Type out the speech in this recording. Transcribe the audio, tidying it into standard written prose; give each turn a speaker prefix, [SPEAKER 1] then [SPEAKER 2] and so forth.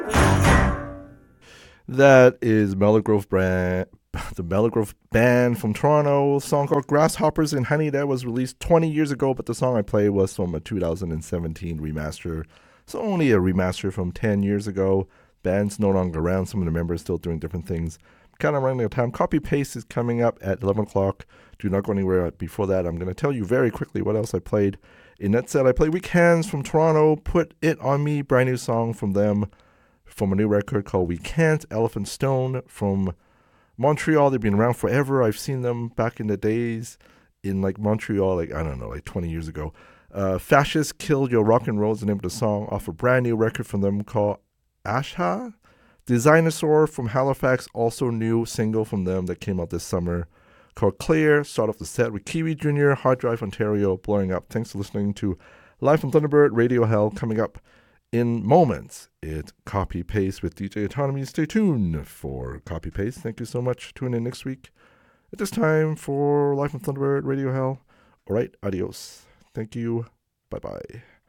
[SPEAKER 1] That is Mellow Grove Brand, the Mellow Grove Band from Toronto, song called Grasshoppers and Honey that was released 20 years ago, but the song I played was from a 2017 remaster. So only a remaster from 10 years ago. Band's no longer around. Some of the members still doing different things. Kind of running out of time. Copy Paste is coming up at 11 o'clock. Do not go anywhere before that. I'm going to tell you very quickly what else I played. In that set, I played Weak Hands from Toronto, Put It On Me, brand new song from them, from a new record called We Can't. Elephant Stone from Montreal. They've been around forever. I've seen them back in the days in like Montreal, like I don't know, like 20 years ago. Fascist Killed Your Rock and Roll is the name of the song off a brand new record from them called Asha. Designosaur from Halifax, also new single from them that came out this summer called Clear. Start off the set with Kiwi Jr., Hard Drive Ontario, blowing up. Thanks for listening to Live from Thunderbird Radio Hell. Coming up in moments, it's Copy Paste with DJ Autonomy. Stay tuned for Copy Paste. Thank you so much. Tune in next week at this time for Live from Thunderbird Radio Hell. All right, adios. Thank you. Bye-bye.